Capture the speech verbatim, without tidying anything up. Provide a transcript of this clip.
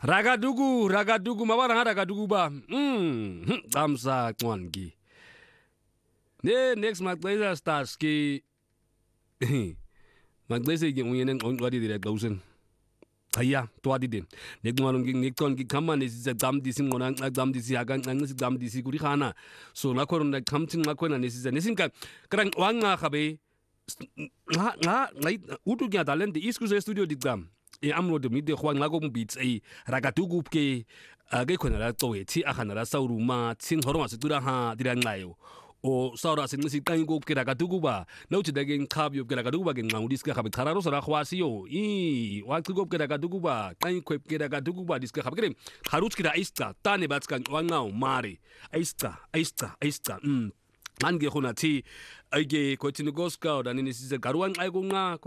Ragadugu, ragadugu, mabara ragadugu ba. Hmm, damsa cwangi. Ne next maglaser stars ki. Maglaser ki uyenen onwadi dire gausen. Aya, twadi din. Nek malung ki nek ton ki kama ne si dam disi ngona dam disi agan nang si dam disi kuri khana. So na koron na kamtin na kona ne si ne sin ka krang wanga khabe. Nga nga ngai utu kya talent isku studio di dam. E amlo de mide khwa nga go beats e ragatugu ke age khona la towe ti akhana la sauruma tsin horoma situra ha dira ngayo o saura sin si kan go ke ragatugu ba no ti dage khab yo ke ragatugu ba ke ngudi ska khabe thararo sara khwasi yo i wa go ke ragatugu ba kan khwep ke ragatugu ba diska khabe ke kharuch ki ra ista tane ba tskan wanga mare ista ista ista mm ange khona ti age ko tinigoska o danini si garuan ai go nga